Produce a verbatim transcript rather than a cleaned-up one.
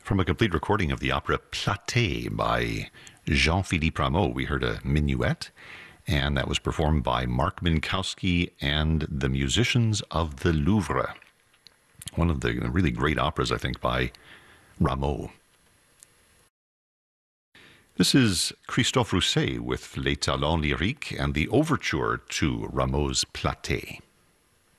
From a complete recording of the opera Platée by Jean-Philippe Rameau, we heard a minuet, and that was performed by Mark Minkowski and the Musicians of the Louvre. One of the really great operas, I think, by Rameau. This is Christophe Rousset with Les Talents Lyriques and the overture to Rameau's Platée.